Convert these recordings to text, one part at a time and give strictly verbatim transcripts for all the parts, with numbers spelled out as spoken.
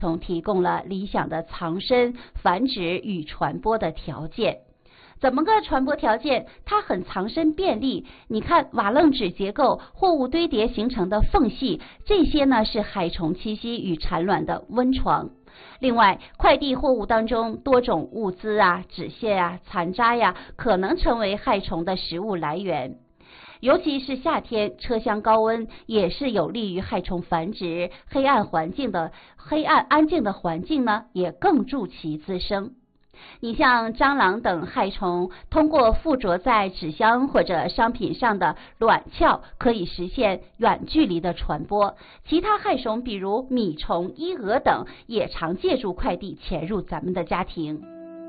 虫提供了理想的藏身、繁殖与传播的条件。怎么个传播条件？它很藏身便利。你看瓦楞纸结构、货物堆叠形成的缝隙，这些呢是害虫栖息与产卵的温床。另外，快递货物当中多种物资啊、纸屑啊、残渣呀，可能成为害虫的食物来源。尤其是夏天，车厢高温也是有利于害虫繁殖。黑暗环境的黑暗安静的环境呢，也更助其滋生。你像蟑螂等害虫，通过附着在纸箱或者商品上的卵鞘，可以实现远距离的传播。其他害虫，比如米虫、衣蛾等，也常借助快递潜入咱们的家庭。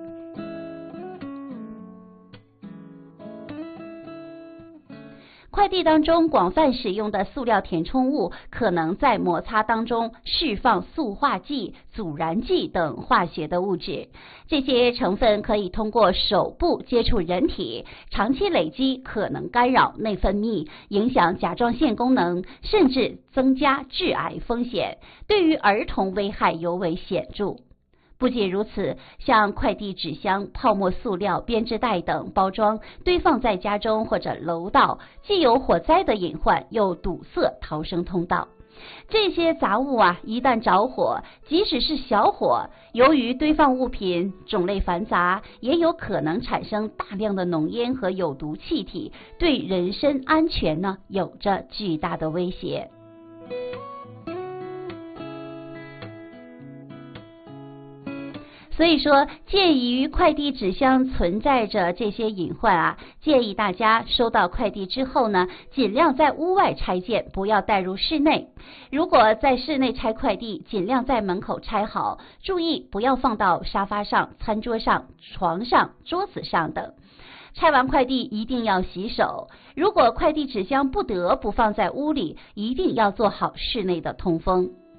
快递当中广泛使用的塑料填充物，可能在摩擦当中释放塑化剂、阻燃剂等化学的物质。这些成分可以通过手部接触人体，长期累积可能干扰内分泌，影响甲状腺功能，甚至增加致癌风险，对于儿童危害尤为显著。不仅如此，像快递纸箱、泡沫塑料、编织袋等包装堆放在家中或者楼道，既有火灾的隐患，又堵塞逃生通道。这些杂物啊，一旦着火，即使是小火，由于堆放物品种类繁杂，也有可能产生大量的浓烟和有毒气体，对人身安全呢有着巨大的威胁。所以说，鉴于快递纸箱存在着这些隐患啊，建议大家收到快递之后呢，尽量在屋外拆件，不要带入室内。如果在室内拆快递，尽量在门口拆好，注意不要放到沙发上、餐桌上、床上、桌子上等。拆完快递一定要洗手。如果快递纸箱不得不放在屋里，一定要做好室内的通风。